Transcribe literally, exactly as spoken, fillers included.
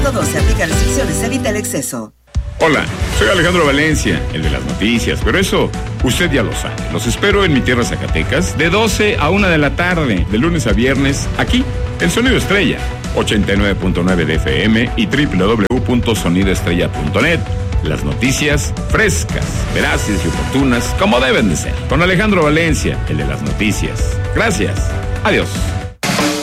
Artículo doce. Aplica restricciones. Evita el exceso. Hola, soy Alejandro Valencia, el de las noticias, pero eso usted ya lo sabe. Los espero en mi tierra Zacatecas de doce a una de la tarde, de lunes a viernes, aquí, en Sonido Estrella, ochenta y nueve punto nueve de F M y doble u doble u doble u punto sonido estrella punto net. Las noticias frescas, veraces y oportunas, como deben de ser. Con Alejandro Valencia, el de las noticias. Gracias. Adiós.